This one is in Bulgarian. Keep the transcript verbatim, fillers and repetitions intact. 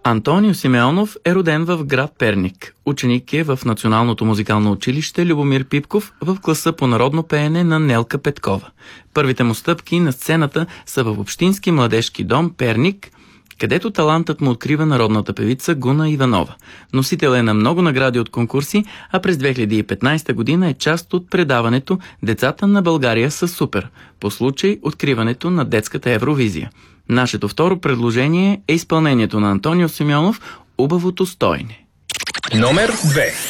Антонио Симеонов е роден в град Перник. Ученик е в Националното музикално училище Любомир Пипков в класа по народно пеене на Нелка Петкова. Първите му стъпки на сцената са в Общински младежки дом Перник, където талантът му открива народната певица Гуна Иванова. Носител е на много награди от конкурси, а през две хиляди и петнадесета година е част от предаването «Децата на България са супер» по случай откриването на детската Евровизия. Нашето второ предложение е изпълнението на Антонио Симеонов «Убавото стойне». Номер две.